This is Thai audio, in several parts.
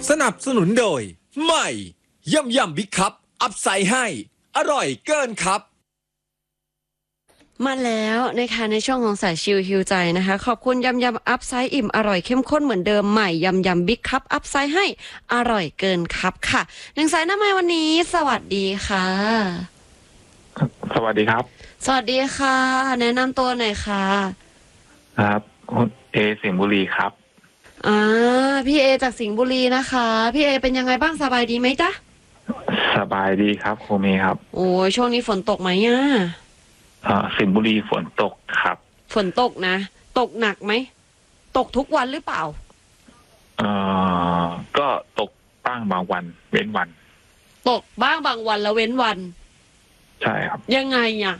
สนับสนุนโดยใหม่ยำบิ๊กคัพอัพไซด์ให้อร่อยเกินครับมาแล้วนะคะในช่วงของสายชิลฮิวใจนะคะขอบคุณยำอัพไซด์อิ่มอร่อยเข้มข้นเหมือนเดิมใหม่ยำบิ๊กคัพอัพไซด์ให้อร่อยเกินครับค่ะหนึ่งสายหน้าไม้วันนี้สวัสดีค่ะสวัสดีครับสวัสดีค่ะแนะนำตัวหน่อยค่ะครับเอสิงห์บุรีครับพี่เอจากสิงห์บุรีนะคะพี่เอเป็นยังไงบ้างสบายดีไหมจ๊ะสบายดีครับโคเมครับโอ้ยช่วงนี้ฝนตกไหมอ่ะสิงห์บุรีฝนตกครับฝนตกนะตกหนักไหมตกทุกวันหรือเปล่าก็ตกบ้างบางวันเว้นวันตกบ้างบางวันแล้วเว้นวันใช่ครับยังไงอ่ะ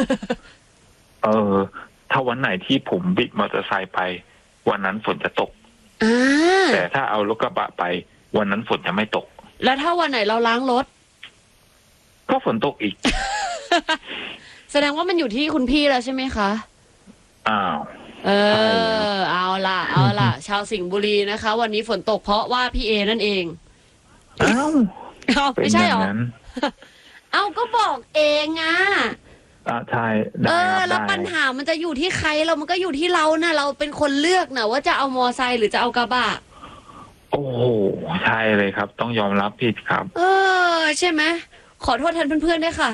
ถ้าวันไหนที่ผมบิดมอเตอร์ไซค์ไปวันนั้นฝนจะตกแต่ถ้าเอารถกระบะไปวันนั้นฝนจะไม่ตกแล้วถ้าวันไหนเราล้างรถก็ฝนตกอีกแสดงว่ามันอยู่ที่คุณพี่แล้วใช่ไหมคะเอาล่ะชาวสิงห์บุรีนะคะวันนี้ฝนตกเพราะว่าพี่เอนั่นเองไม่ใช่หรอก็บอกเองอ่ะใช่แล้วปัญหามันจะอยู่ที่ใครมันก็อยู่ที่เรานะเราเป็นคนเลือกนะว่าจะเอามอไซค์หรือจะเอากระบะโอ้โหใช่เลยครับต้องยอมรับผิดครับใช่ไหมขอโทษแทนเพื่อนๆด้วยค่ะ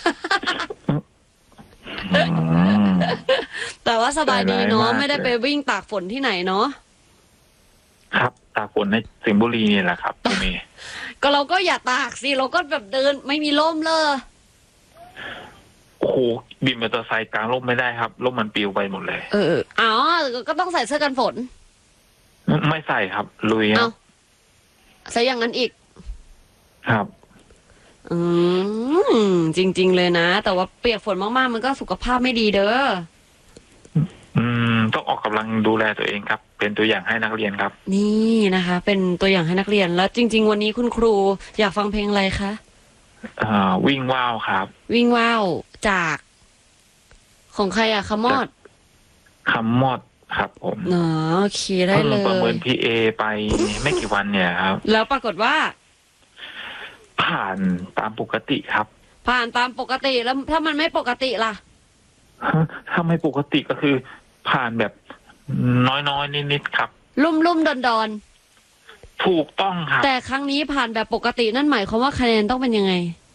แต่ว่าสบายดีเนาะไม่ได้ไปวิ่งตากฝนที่ไหนเนาะครับตากฝนในสิงห์บุรีนี่แหละครับตรงนี้ก็เราก็อย่าตากสิเราก็แบบเดินไม่มีร่มเลยโอ้โหบินมอเตอร์ไซค์กลางร่มไม่ได้ครับร่มมันปลิวไปหมดเลยก็ต้องใส่เสื้อกันฝนไม่ใส่ครับลุยใส่อย่างนั้นอีกครับจริงๆเลยนะแต่ว่าเปียกฝนมากๆมันก็สุขภาพไม่ดีเด้อต้องออกกำลังดูแลตัวเองครับเป็นตัวอย่างให้นักเรียนครับนี่นะคะเป็นตัวอย่างให้นักเรียนแล้วจริงๆวันนี้คุณครูอยากฟังเพลงอะไรคะวิ่งว่าวครับวิ่งว่าวจากของใครอะคำมอดครับผมโอเคได้เลยประเมินพีเอไปไม่กี่วันเนี่ยครับแล้วปรากฏว่าผ่านตามปกติครับผ่านตามปกติแล้วถ้ามันไม่ปกติล่ะถ้าไม่ปกติก็คือผ่านแบบน้อยนิดๆครับลุ่มดอนถูกต้องครับแต่ครั้งนี้ผ่านแบบปกตินั่นหมายความว่าคะแนนต้องเป็นยังไง